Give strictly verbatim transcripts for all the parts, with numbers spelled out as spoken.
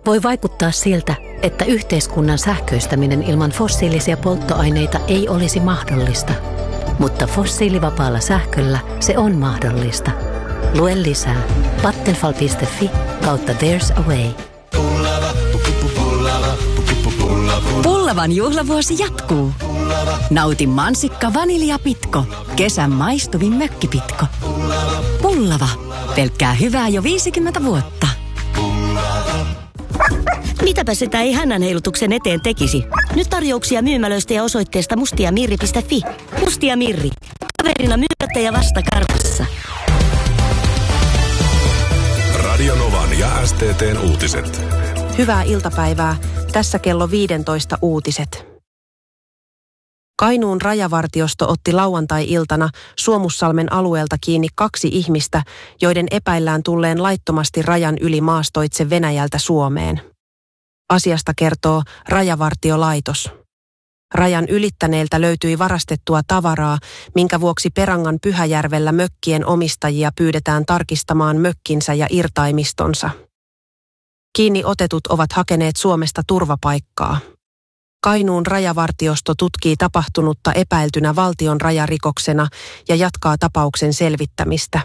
Voi vaikuttaa siltä, että yhteiskunnan sähköistäminen ilman fossiilisia polttoaineita ei olisi mahdollista. Mutta fossiilivapaalla sähköllä se on mahdollista. Lue lisää vattenfall piste fi kautta there's a way. Pullavan juhlavuosi jatkuu. Nauti mansikka vaniljapitko. Kesän maistuvin mökkipitko. Pullava. Pelkkää hyvää jo viisikymmentä vuotta. Mitäpä sitä ei hännän heilutuksen eteen tekisi? Nyt tarjouksia myymälöistä ja osoitteesta mustiamirri piste fi. Mustia Mirri. Kaverina myötä ja vastakarvassa. Radio Novan ja S T T:n uutiset. Hyvää iltapäivää. Tässä kello viisitoista uutiset. Kainuun rajavartiosto otti lauantai-iltana Suomussalmen alueelta kiinni kaksi ihmistä, joiden epäillään tulleen laittomasti rajan yli maastoitse Venäjältä Suomeen. Asiasta kertoo Rajavartiolaitos. Rajan ylittäneeltä löytyi varastettua tavaraa, minkä vuoksi Perangan Pyhäjärvellä mökkien omistajia pyydetään tarkistamaan mökkinsä ja irtaimistonsa. Kiinni otetut ovat hakeneet Suomesta turvapaikkaa. Kainuun rajavartiosto tutkii tapahtunutta epäiltynä valtion rajarikoksena ja jatkaa tapauksen selvittämistä.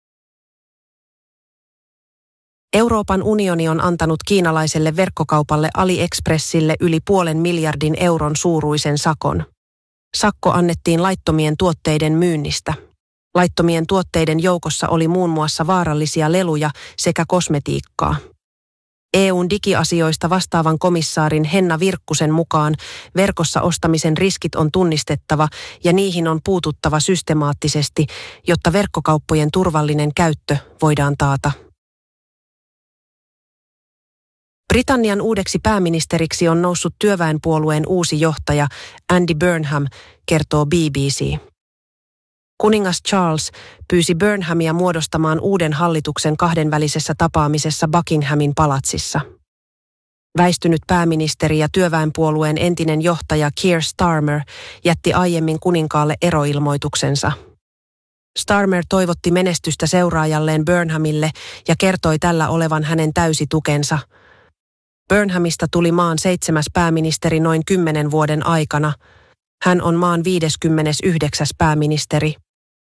Euroopan unioni on antanut kiinalaiselle verkkokaupalle AliExpressille yli puolen miljardin euron suuruisen sakon. Sakko annettiin laittomien tuotteiden myynnistä. Laittomien tuotteiden joukossa oli muun muassa vaarallisia leluja sekä kosmetiikkaa. E U:n digiasioista vastaavan komissaarin Henna Virkkusen mukaan verkossa ostamisen riskit on tunnistettava ja niihin on puututtava systemaattisesti, jotta verkkokauppojen turvallinen käyttö voidaan taata. Britannian uudeksi pääministeriksi on noussut työväenpuolueen uusi johtaja Andy Burnham, kertoo B B C. Kuningas Charles pyysi Burnhamia muodostamaan uuden hallituksen kahdenvälisessä tapaamisessa Buckinghamin palatsissa. Väistynyt pääministeri ja työväenpuolueen entinen johtaja Keir Starmer jätti aiemmin kuninkaalle eroilmoituksensa. Starmer toivotti menestystä seuraajalleen Burnhamille ja kertoi tällä olevan hänen täysi tukensa. Burnhamista tuli maan seitsemäs pääministeri noin kymmenen vuoden aikana. Hän on maan viideskymmenesyhdeksäs pääministeri.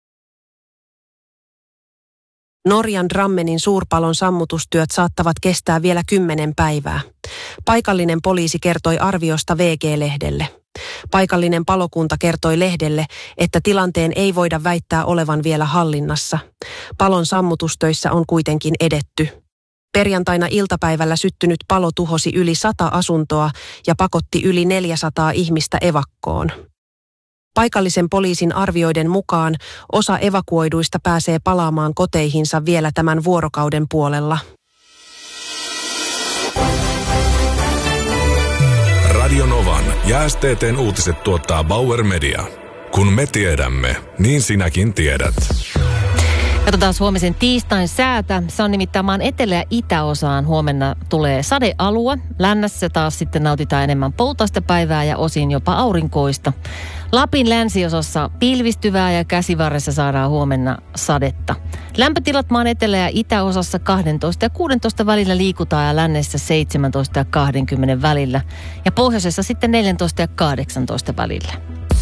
Norjan Drammenin suurpalon sammutustyöt saattavat kestää vielä kymmenen päivää. Paikallinen poliisi kertoi arviosta V G-lehdelle. Paikallinen palokunta kertoi lehdelle, että tilanteen ei voida väittää olevan vielä hallinnassa. Palon sammutustöissä on kuitenkin edetty. Perjantaina iltapäivällä syttynyt palo tuhosi yli sata asuntoa ja pakotti yli neljäsataa ihmistä evakkoon. Paikallisen poliisin arvioiden mukaan osa evakuoiduista pääsee palaamaan koteihinsa vielä tämän vuorokauden puolella. Radio Novan ja S T T:n uutiset tuottaa Bauer Media. Kun me tiedämme, niin sinäkin tiedät. Katsotaan huomisen tiistain säätä. Se on nimittäin maan etelä- ja itäosaan. Huomenna tulee sadealue. Lännässä taas sitten nautitaan enemmän poutaista päivää ja osin jopa aurinkoista. Lapin länsiosassa pilvistyvää ja käsivarressa saadaan huomenna sadetta. Lämpötilat maan etelä- ja itäosassa kaksitoista ja kuusitoista välillä liikutaan ja lännessä seitsemäntoista ja kaksikymmentä välillä. Ja pohjoisessa sitten neljätoista ja kahdeksantoista välillä.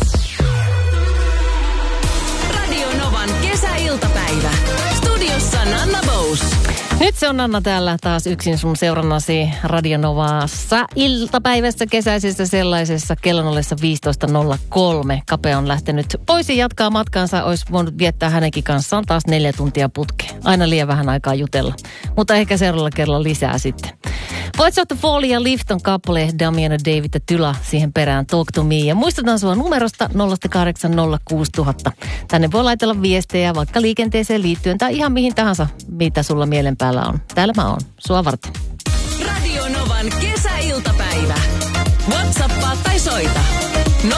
Radio Novan kesäiltapäivä. Studiossa Nanna Bous. Nyt se on Nanna täällä taas yksin sun seurannasi Radio Novassa iltapäivässä kesäisessä sellaisessa kellon ollessa viisitoista nolla kolme. Kape on lähtenyt pois ja jatkaa matkaansa. Olisi voinut viettää hänenkin kanssaan taas neljä tuntia putkeen. Aina liian vähän aikaa jutella. Mutta ehkä seuraavalla kerralla lisää sitten. Voit soittaa Fall ja Lift on kappale Damian ja David ja Tyla siihen perään Talk to Me. Ja muistutan sua numerosta nolla kahdeksan nolla kuusi nolla nolla nolla. Tänne voi laitella viestejä vaikka liikenteeseen liittyen tai ihan mihin tahansa, mitä sulla mielen päällä on. Täällä mä oon. Sua varten. Radio Novan kesäiltapäivä. WhatsAppaa tai soita